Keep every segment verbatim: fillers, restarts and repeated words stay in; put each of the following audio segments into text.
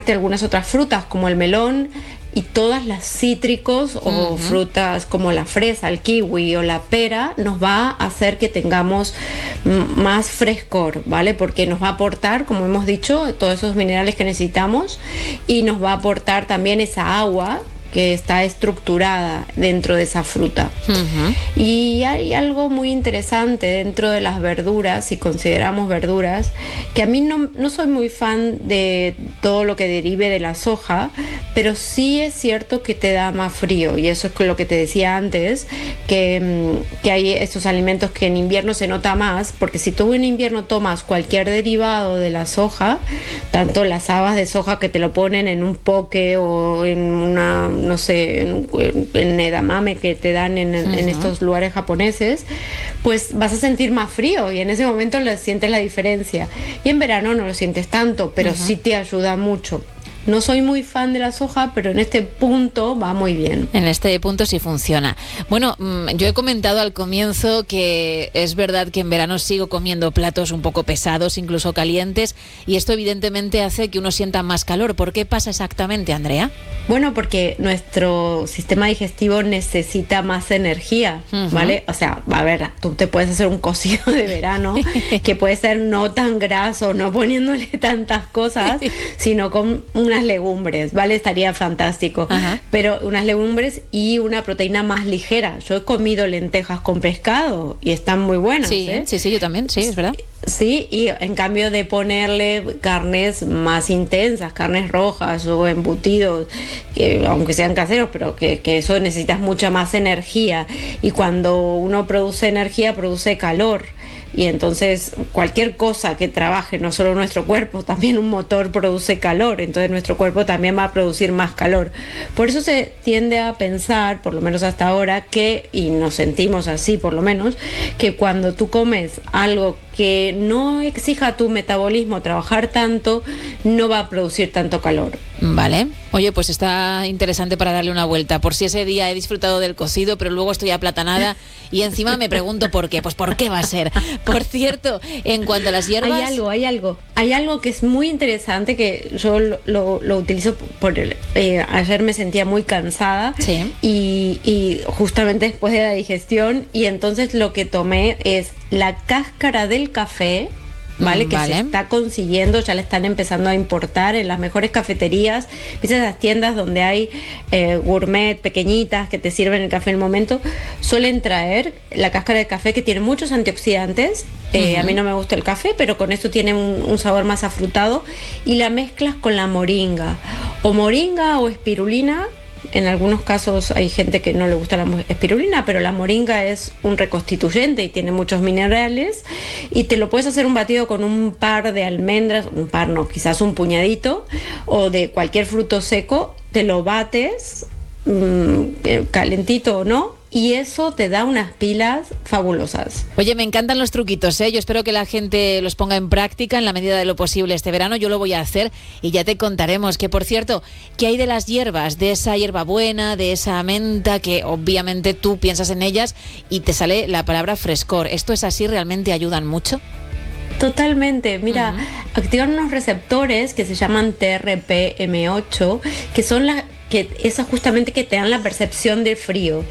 algunas otras frutas como el melón y todas las cítricos o uh-huh. frutas como la fresa, el kiwi o la pera, nos va a hacer que tengamos m- más frescor, ¿vale? Porque nos va a aportar, como hemos dicho, todos esos minerales que necesitamos y nos va a aportar también esa agua que está estructurada dentro de esa fruta. Uh-huh. Y hay algo muy interesante dentro de las verduras, si consideramos verduras, que a mí no, no soy muy fan de todo lo que derive de la soja, pero sí es cierto que te da más frío, y eso es lo que te decía antes, que, que hay estos alimentos que en invierno se nota más, porque si tú en invierno tomas cualquier derivado de la soja, tanto las habas de soja que te lo ponen en un poke o en una, no sé, en, en edamame que te dan en, uh-huh. en estos lugares japoneses, pues vas a sentir más frío y en ese momento lo sientes la diferencia. Y en verano no lo sientes tanto, pero uh-huh. sí te ayuda mucho. No soy muy fan de la soja, pero en este punto va muy bien. En este punto sí funciona. Bueno, yo he comentado al comienzo que es verdad que en verano sigo comiendo platos un poco pesados, incluso calientes, y esto evidentemente hace que uno sienta más calor. ¿Por qué pasa exactamente, Andrea? Bueno, porque nuestro sistema digestivo necesita más energía, uh-huh. ¿vale? O sea, a ver, tú te puedes hacer un cocido de verano que puede ser no tan graso, no poniéndole tantas cosas, sino con un unas legumbres, ¿vale? Estaría fantástico. Ajá. Pero unas legumbres y una proteína más ligera. Yo he comido lentejas con pescado y están muy buenas. Sí, ¿eh? sí, sí, yo también, sí, es verdad. Sí, y en cambio de ponerle carnes más intensas, carnes rojas o embutidos, que aunque sean caseros, pero que, que eso necesitas mucha más energía. Y cuando uno produce energía, produce calor. Y entonces cualquier cosa que trabaje, no solo nuestro cuerpo, también un motor produce calor, entonces nuestro cuerpo también va a producir más calor. Por eso se tiende a pensar, por lo menos hasta ahora, que, y nos sentimos así por lo menos, que cuando tú comes algo que no exija a tu metabolismo trabajar tanto, no va a producir tanto calor. Vale. Oye, pues está interesante para darle una vuelta. Por si ese día he disfrutado del cocido, pero luego estoy aplatanada y encima me pregunto por qué. Pues ¿por qué va a ser? Por cierto, en cuanto a las hierbas... Hay algo, hay algo. Hay algo que es muy interesante que yo lo, lo, lo utilizo por... Eh, ayer me sentía muy cansada sí. y, y justamente después de la digestión, y entonces lo que tomé es la cáscara del café, ¿vale? Que vale. se está consiguiendo, ya la están empezando a importar en las mejores cafeterías, esas tiendas donde hay eh, gourmet pequeñitas que te sirven el café en el momento, suelen traer la cáscara de café que tiene muchos antioxidantes. Eh, uh-huh. A mí no me gusta el café, pero con esto tiene un, un sabor más afrutado, y la mezclas con la moringa, o moringa o espirulina. En algunos casos hay gente que no le gusta la espirulina, pero la moringa es un reconstituyente y tiene muchos minerales, y te lo puedes hacer un batido con un par de almendras, un par no, quizás un puñadito, o de cualquier fruto seco, te lo bates, mmm, calentito o no, y eso te da unas pilas fabulosas. Oye, me encantan los truquitos, ¿eh? Yo espero que la gente los ponga en práctica en la medida de lo posible este verano. Yo lo voy a hacer y ya te contaremos. Que, por cierto, ¿qué hay de las hierbas? De esa hierbabuena, de esa menta, que obviamente tú piensas en ellas y te sale la palabra frescor. ¿Esto es así? ¿Realmente ayudan mucho? Totalmente, mira, uh-huh. activan unos receptores que se llaman T R P M ocho, que son las que esas justamente que te dan la percepción de frío.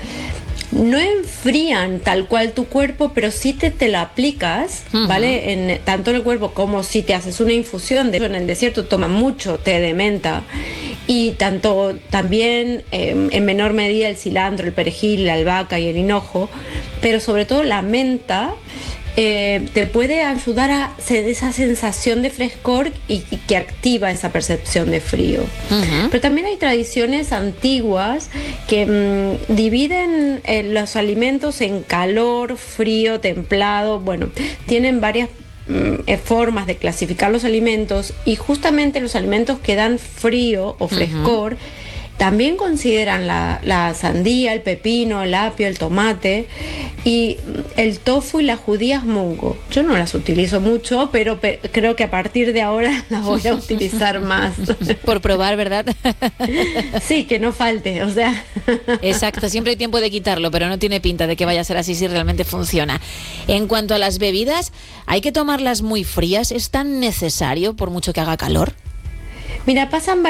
No enfrían tal cual tu cuerpo, pero sí te, te la aplicas, uh-huh. ¿vale? En, tanto en el cuerpo como si te haces una infusión. De hecho, en el desierto toman mucho té de menta, y tanto también eh, en menor medida el cilantro, el perejil, la albahaca y el hinojo, pero sobre todo la menta. Eh, te puede ayudar a esa sensación de frescor y, y que activa esa percepción de frío. Uh-huh. Pero también hay tradiciones antiguas que mmm, dividen eh, los alimentos en calor, frío, templado. Bueno, tienen varias mmm, formas de clasificar los alimentos, y justamente los alimentos que dan frío o frescor, uh-huh. también consideran la, la sandía, el pepino, el apio, el tomate y el tofu y las judías mungo. Yo no las utilizo mucho, pero pe- creo que a partir de ahora las voy a utilizar más. Por probar, ¿verdad? Sí, que no falte, o sea. Exacto, siempre hay tiempo de quitarlo, pero no tiene pinta de que vaya a ser así si realmente funciona. En cuanto a las bebidas, ¿hay que tomarlas muy frías? ¿Es tan necesario por mucho que haga calor? Mira, pasan